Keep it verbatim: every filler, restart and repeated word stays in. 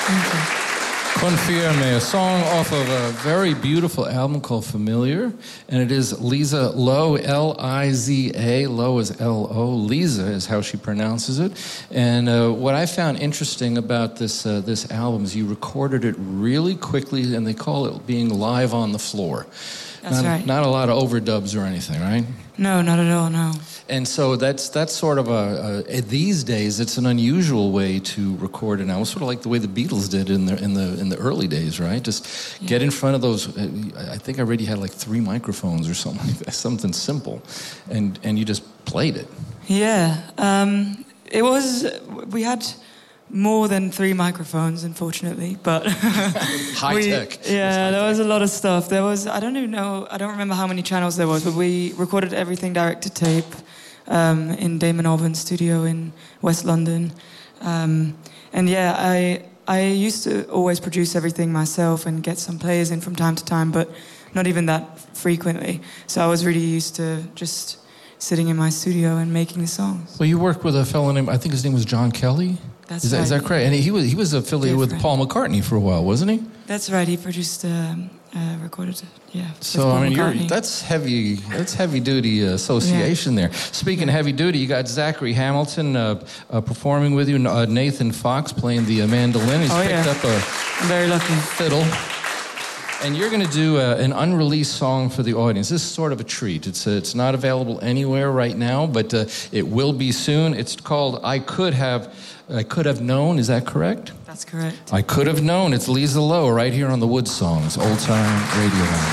Thank you. Confirme, a song off of a very beautiful album called Familiar, and it is Liza Lowe, L I Z A. Lowe is L O. Liza is how she pronounces it. And uh, what I found interesting about this uh, this album is you recorded it really quickly, and they call it being live on the floor. That's not, right. Not a lot of overdubs or anything, right? No, not at all, no. And so that's that's sort of a, a these days it's an unusual way to record an album, sort of like the way the Beatles did in the in the in the early days, right? Just yeah. get in front of those. I think I already had like three microphones or something like that, something simple, and and you just played it. Yeah, um, it was. We had more than three microphones, unfortunately, but high we, tech. Yeah, there was a lot of stuff. There was. I don't even know. I don't remember how many channels there was, but we recorded everything direct to tape. Um, in Damon Albarn's studio in West London. Um, and yeah, I I used to always produce everything myself and get some players in from time to time, but not even that frequently. So I was really used to just sitting in my studio and making the songs. Well, you worked with a fellow named, I think his name was John Kelly? That's is that, right. Is that correct? And he was he was affiliated with Paul McCartney for a while, wasn't he? That's right. He produced, um, uh, recorded, yeah. So I mean, you're, that's heavy. That's heavy duty association yeah. there. Speaking of heavy duty, you got Zachary Hamilton uh, uh, performing with you. Uh, Nathan Fox playing the uh, mandolin. He's oh, picked yeah. up a I'm very lucky. fiddle. And you're going to do uh, an unreleased song for the audience. This is sort of a treat. It's uh, it's not available anywhere right now, but uh, it will be soon. It's called "I Could Have." I Could Have Known, is that correct? That's correct. I Could Have Known. It's Liza Lowe right here on the Wood Songs, Old Time Radio.